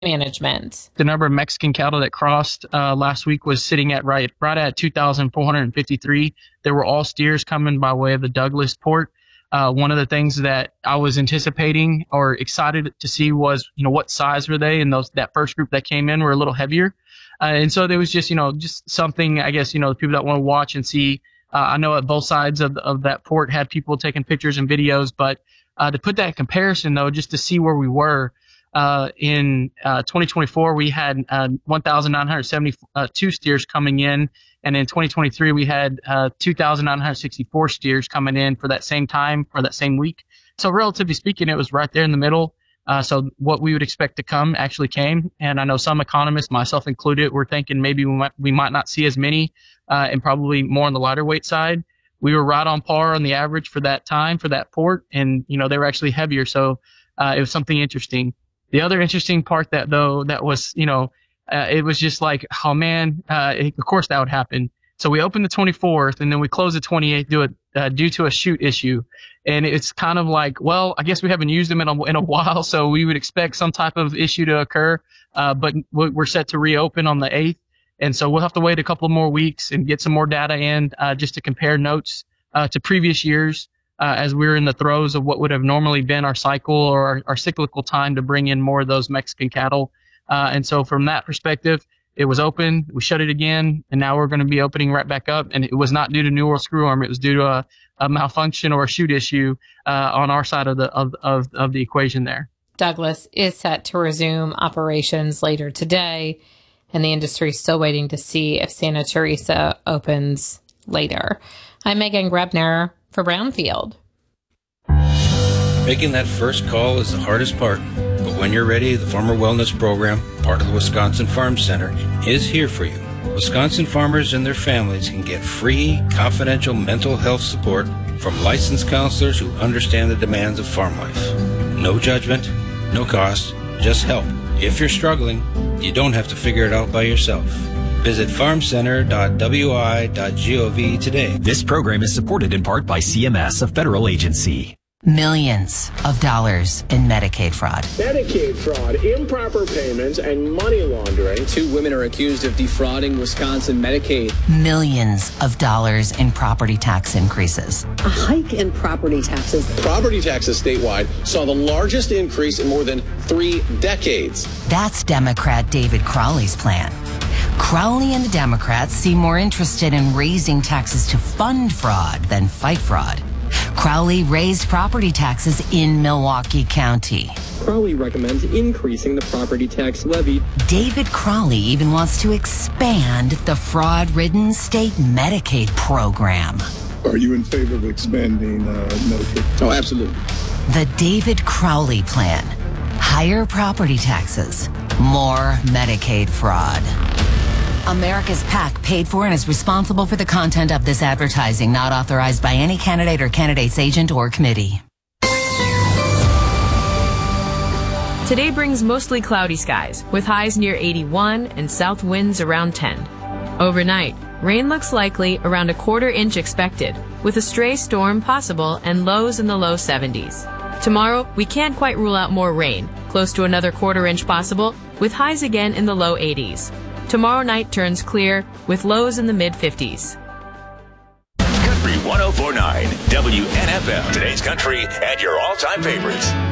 management. The number of Mexican cattle that crossed last week was sitting at right at 2,453. There were all steers coming by way of the Douglas port. One of the things that I was anticipating or excited to see was, what size were they? And that first group that came in were a little heavier. And so there was just something, I guess, the people that want to watch and see. I know at both sides of that port had people taking pictures and videos, but to put that in comparison, though, just to see where we were, in 2024, we had 1,972 steers coming in. And in 2023, we had 2,964 steers coming in for that same time, for that same week. So relatively speaking, it was right there in the middle. So what we would expect to come actually came. And I know some economists, myself included, were thinking maybe we might not see as many, and probably more on the lighter weight side. We were right on par on the average for that time, for that port. And, they were actually heavier. So it was something interesting. The other interesting part that was, it was just like, oh man, of course that would happen. So we opened the 24th and then we closed the 28th due to a chute issue. And it's kind of like, well, I guess we haven't used them in a while. So we would expect some type of issue to occur. But we're set to reopen on the 8th. And so we'll have to wait a couple more weeks and get some more data in, just to compare notes, to previous years. As we're in the throes of what would have normally been our cycle or our cyclical time to bring in more of those Mexican cattle. And so from that perspective, it was open, we shut it again, and now we're going to be opening right back up. And it was not due to New World Screw-Arm. It was due to a malfunction or a chute issue on our side of the equation there. Douglas is set to resume operations later today, and the industry is still waiting to see if Santa Teresa opens later. I'm Megan Grebner for Brownfield. Making that first call is the hardest part, but when you're ready, the Farmer Wellness Program, part of the Wisconsin Farm Center, is here for you. Wisconsin farmers and their families can get free, confidential mental health support from licensed counselors who understand the demands of farm life. No judgment, no cost, just help. If you're struggling, you don't have to figure it out by yourself. Visit farmcenter.wi.gov today. This program is supported in part by CMS, a federal agency. Millions of dollars in Medicaid fraud. Medicaid fraud, improper payments, and money laundering. 2 women are accused of defrauding Wisconsin Medicaid. Millions of dollars in property tax increases. A hike in property taxes. Property taxes statewide saw the largest increase in more than 3 decades. That's Democrat David Crowley's plan. Crowley and the Democrats seem more interested in raising taxes to fund fraud than fight fraud. Crowley raised property taxes in Milwaukee County. Crowley recommends increasing the property tax levy. David Crowley even wants to expand the fraud-ridden state Medicaid program. Are you in favor of expanding Medicaid? Oh, absolutely. The David Crowley plan. Higher property taxes, more Medicaid fraud. America's PAC paid for and is responsible for the content of this advertising, not authorized by any candidate or candidate's agent or committee. Today brings mostly cloudy skies, with highs near 81 and south winds around 10. Overnight, rain looks likely, around a quarter-inch expected, with a stray storm possible and lows in the low 70s. Tomorrow, we can't quite rule out more rain, close to another quarter-inch possible, with highs again in the low 80s. Tomorrow night turns clear, with lows in the mid-50s. Country 104.9, WNFM. Today's country and your all-time favorites.